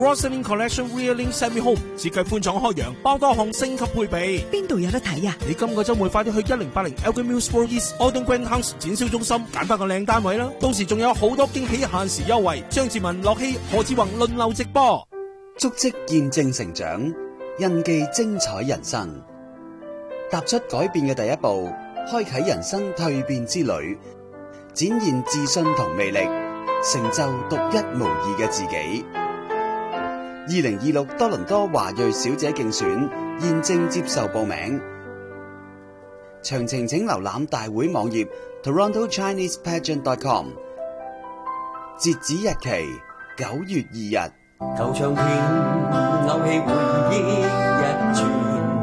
Rosalind Collection Reeling Semi Home 設計寬敞開揚，包多項升級配備。 邊度有得睇啊？ 你今個週末快啲去1080 Elgin Mills Road East Alden Grand House 展銷中心揀翻個靚單位啦！到時仲有好多驚喜限時優惠。張志文、樂希、何志宏輪流直播， 足跡見證成長，印記精彩人生。踏出改變嘅第一步，開啟人生蛻變之旅，展現自信同魅力，成就獨一無二嘅自己。2026多倫多華裔小姐競選現正接受報名，詳情請瀏覽大會網頁 TorontoChinesePageant.com。截止日期9月2日。 舊唱片勾起回憶一轉。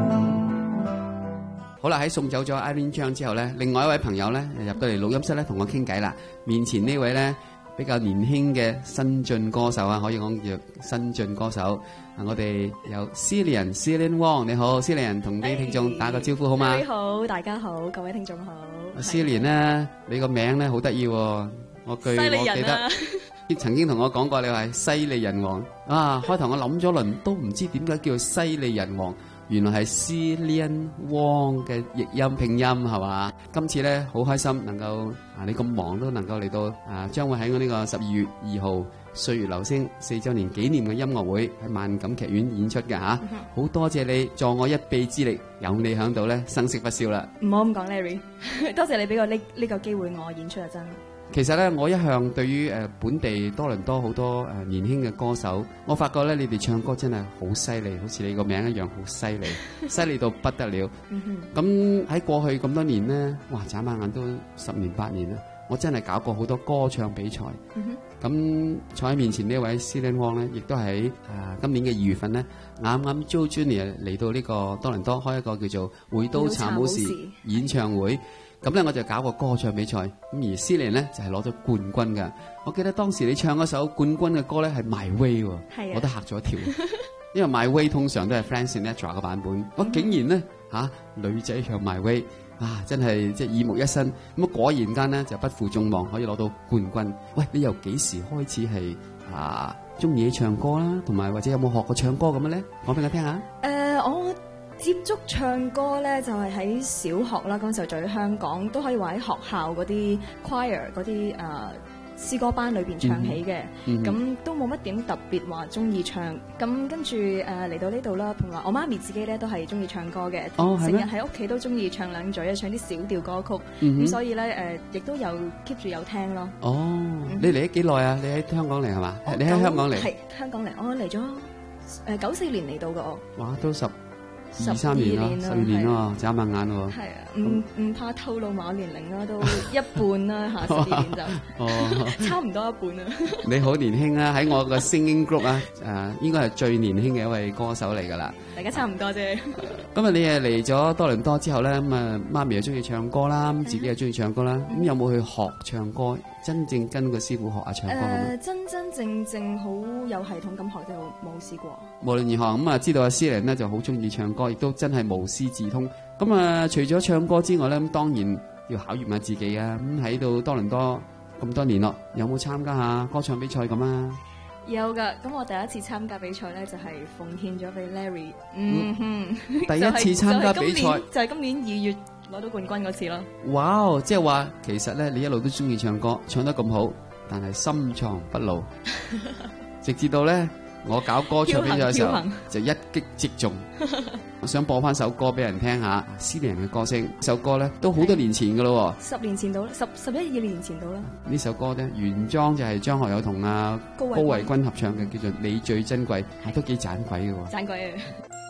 好啦，喺送走咗 Irene Chang 之後咧，另外一位朋友咧入到嚟錄音室咧，同我傾偈啦。面前呢位咧比較年輕嘅新晉歌手啊，可以講叫新晉歌手。我哋有 Celine Wong， 你好 Celine， 同啲聽眾打個招呼好嗎？ 你好，大家好，各位聽眾好。 Celine 咧，你個名咧好得意喎，我記得。曾經同我講過，你話係犀利人王啊！開頭我諗咗輪，都唔知點解叫犀利人王，原來係 Celine Wong 嘅譯音拼音係嘛？今次咧好開心能夠你咁忙都能夠嚟到將會喺我呢個12月2號歲月流星4週年紀念嘅音樂會喺萬錦劇院演出嘅嚇，好多謝你助我一臂之力，有你喺度咧生色不少啦。 唔好咁講 Larry， 多謝你俾我呢個機會我演出啊真。 其實咧，我一向對於本地多倫多好多年輕嘅歌手，我發覺咧，你哋唱歌真係好犀利，好似你個名一樣好犀利，犀利到不得了。咁喺過去咁多年咧，哇！眨下眼都10年8年啦，我真係搞過好多歌唱比賽。咁坐喺面前呢位 Celine Wong 咧，亦都喺今年嘅2月份咧，啱啱 Joe Junior 嚟到呢個多倫多開一個叫做回到查姆士演唱會。咁咧我就搞個歌唱比賽，咁而 Celine 咧就係攞咗冠軍㗎。我記得當時你唱嗰首冠軍嘅歌咧係 My Way 喎，我都嚇咗一跳，因為 My Way 通常都係 Frank Sinatra 嘅版本，我竟然咧女仔唱 My Way，真係即係耳目一新。咁果然間咧就不負眾望，可以攞到冠軍。喂，你由幾時開始係中意唱歌啦？同埋或者有冇學過唱歌咁嘅咧？講俾我聽下。 我接觸唱歌咧就係喺小學啦，嗰陣時候就喺香港，都可以話喺學校嗰啲 choir 嗰啲詩歌班裏邊唱起嘅，咁都冇乜點特別話中意唱。咁跟住嚟到呢度啦，同埋我媽咪自己咧都係中意唱歌嘅，成日喺屋企都中意唱兩嘴啊，唱啲小調歌曲，咁所以咧亦都有 keep 住有聽咯。 你嚟咗幾耐啊？你喺香港嚟係嘛？你喺香港嚟？ 係香港嚟，我嚟咗94年嚟到嘅我。 哇，都12、13年啦，12年咯，眨下眼喎。 係啊，唔怕透露我年齡啦，都一半啦嚇，12年就差唔多一半啦。 你好年輕啊，喺我個 singing group 應該係最年輕嘅一位歌手嚟㗎啦。 大家差唔多啫。 今日你嚟咗多倫多之後咧，咁媽咪又中意唱歌啦，自己又中意唱歌啦，咁有冇去學唱歌？真正跟個師傅學下唱歌真正好有系統咁學就冇試過。 無論如何咁知道阿Celine咧就好中意唱歌，亦都真係無師自通。咁除咗唱歌之外咧，咁當然要考驗下自己啊。咁喺到多倫多咁多年咯，有冇參加下歌唱比賽咁啊？ 有㗎，咁我第一次參加比賽咧就係奉獻咗俾 Larry。 第一次參加比賽就係今年2月攞到冠軍嗰次咯。 哇！即係話其實咧，你一路都中意唱歌，唱得咁好，但係深藏不露，直至到咧我搞歌唱比賽嘅時候就一擊即中。我想播翻首歌俾人聽下，Celine嘅歌聲。首歌咧都好多年前噶咯 ，10年前到啦，11、12年前到啦。 呢首歌咧原裝就係張學友同高維君合唱嘅，叫做《你最珍貴》，都幾盞鬼嘅喎。 盞鬼啊！